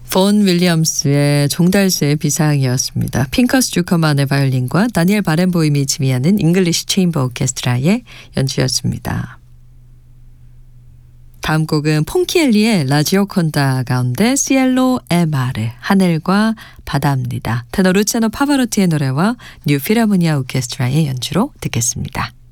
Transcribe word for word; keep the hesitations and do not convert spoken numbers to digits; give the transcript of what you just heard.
본 윌리엄스의 종달새의 비상이었습니다. 핑커스 주커만의 바이올린과 다니엘 바렌보임이 지휘하는 잉글리시 체인버 오케스트라의 연주였습니다. 다음 곡은 폰키엘리의 라지오콘다 가운데 시엘로 에 마르 하늘과 바다입니다. 테너 루치아노 파바로티의 노래와 뉴 필하모니아 오케스트라의 연주로 듣겠습니다.